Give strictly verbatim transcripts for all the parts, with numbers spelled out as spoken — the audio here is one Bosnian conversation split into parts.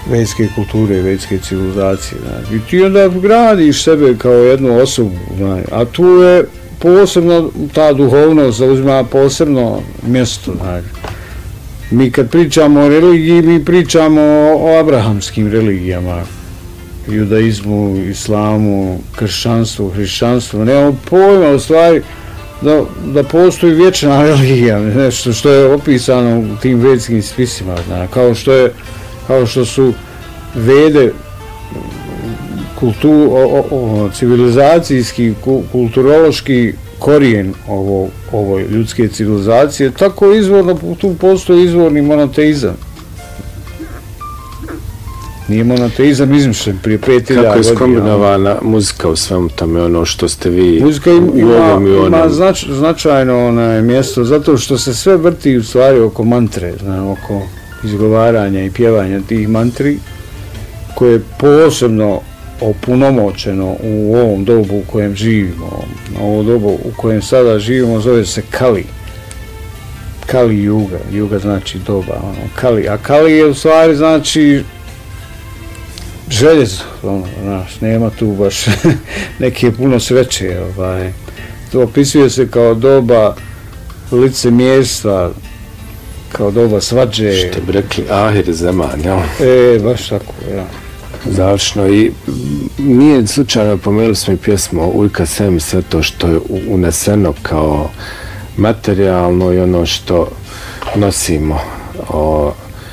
vedske kulture, vedske civilizacije. Znači. I ti onda gradiš sebe kao jednu osobu, znači. A tu je posebno, ta duhovnost zauzima posebno mjesto. Znači. Mi kad pričamo o religiji, mi pričamo o abrahamskim religijama, judaizmu, islamu, kršćanstvu, hrišćanstvu. Nemamo pojma u stvari da, da postoji vječna religija, nešto što je opisano u tim vedskim spisima, znači. Kao što je kao što su vede kultu, o, o, civilizacijski, kulturološki korijen ovo, ovoj ljudske civilizacije, tako izvorno, tu postoji izvorni monoteizam. Nije monoteizam izmišljen prije pet hiljada godina. Kako je skombinovana muzika u svemu tome, ono što ste vi muzika ima, u ovom i onom? Ima znač, značajno onaj, mjesto, zato što se sve vrti u stvari oko mantre, znam, oko izgovaranja i pjevanja tih mantri, koje je posebno opunomoćeno u ovom dobu u kojem živimo. Ovo dobu u kojem sada živimo zove se Kali. Kali Juga. Juga znači doba. Ono, Kali. A Kali je u stvari znači željezo. Ono, znaš, nema tu baš neke puno sreće. Ovaj. To opisuje se kao doba licemjerstva, kao doba svađe. Što bi rekli, ahir zeman, jel? E, baš tako, ja. Završno, i nije slučajno, pomenuli smo i pjesmu Ujka Sem, sve to što je uneseno kao materijalno i ono što nosimo o,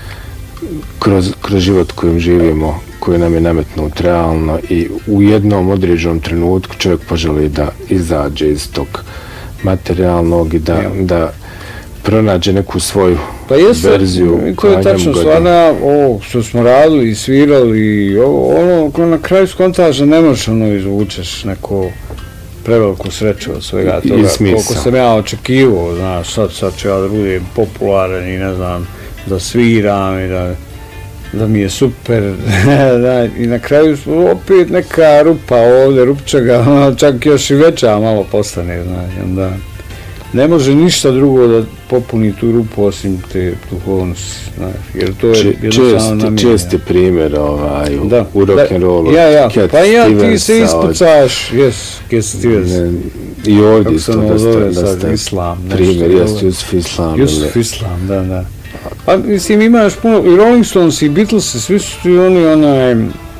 kroz, kroz život kojim živimo, koji nam je nametnut realno, i u jednom određenom trenutku čovjek poželi da izađe iz tog materijalnog i da, ja. da pronađe neku svoju pa jeste, verziju. To je tačno stvarno ovo što smo radili i svirali, ovo, ono ko na kraju skontaš da ne možeš ono izvučeš neko preveliku sreću od svega toga, koliko sam ja očekivao, znaš, sad, sad ću ja da budem popularan i ne znam, da sviram i da, da mi je super, i na kraju opet neka rupa ovdje, rupčaga, čak još i veća malo postane, znaš, onda ne može ništa drugo da popuni tu rupu osim te duhovnosti, znaš, jer to je jednostavno namijenjeno. Česti primjer ovaj, u, da, u rock'n'rollu. Ja, ja, Cat pa ja, Stevensa, ti se ispucaš, jes, Cat Stevens. I ovdje isto da ste, da ste Islam, primjer, jest Jusuf Islam. Jusuf Islam, da, da. A mislim, imaš puno, i Rolling Stones i Beatles, svi su oni onaj,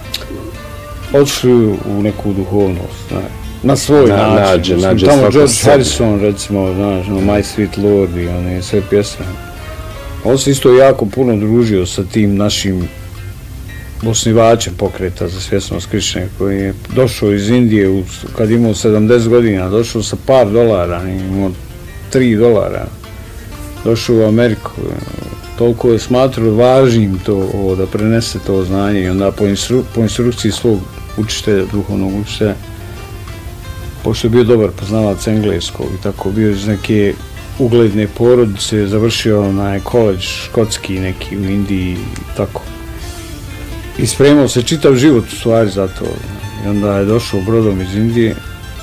odšli u neku duhovnost, znaš. Na svoj na, način. Nađe, mislim, nađe tamo George sebi. Harrison, recimo, znaš, no, My Sweet Lord i one sve pjesme. On se isto jako puno družio sa tim našim osnivačem pokreta za svjesnost Krišne, koji je došao iz Indije u, kad imao sedamdeset godina, došao sa par dolara, imao tri dolara, došao u Ameriku. Toliko je smatrao važnim to, ovo, da prenese to znanje i onda po, instru, po instrukciji svog učitelja, duhovnog učitelja, pošto je bio dobar poznavac engleskog i tako, bio iz neke ugledne porodice, završio onaj koleđ škotski neki u Indiji i tako. I spremao se čitav život u stvari za to. I onda je došao brodom iz Indije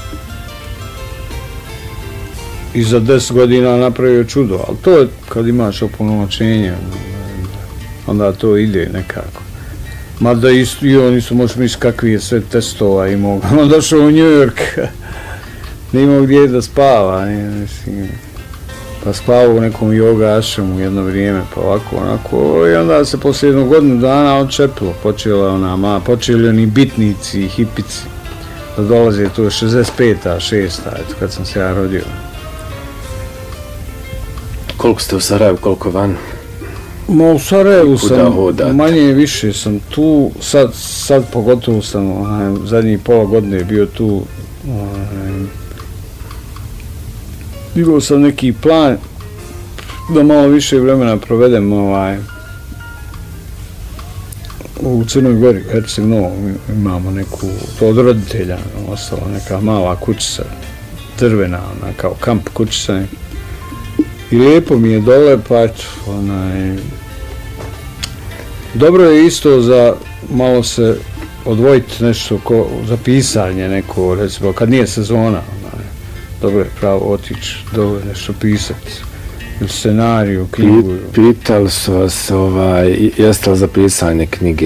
i za deset godina napravio čudo, ali to je kad imaš opunomoćenje, onda to ide nekako. Mada isto, i oni su možda misliti kakvi je sve testova imao. On došao u New York, ne imao gdje da spava, ne, mislim, pa spavao u nekom yoga ashramu jedno vrijeme, pa ovako, onako, i onda se poslije jednog godinu dana odčepilo, počela ona, ma, počeli oni bitnici i hipici da dolaze, to je šezdeset peta, šesta, eto, kad sam se ja rodio. Koliko ste u Sarajevu, koliko van? Ma u Sarajevu sam, manje više sam tu, sad, sad pogotovo sam, onaj, zadnjih pola godine bio tu, onaj, imao sam neki plan da malo više vremena provedem ovaj, u Crnoj Gori, Herceg Novo, imamo neku, to od roditelja, ostala neka mala kućica, drvena, ona, kao kamp kućica. I lijepo mi je dole, pa eto, onaj, dobro je isto za malo se odvojiti nešto ko, za pisanje neko, recimo, kad nije sezona, onaj, dobro je pravo otići dole nešto pisati, ili scenariju, knjigu. Pitali su vas, ovaj, jeste li za pisanje knjige?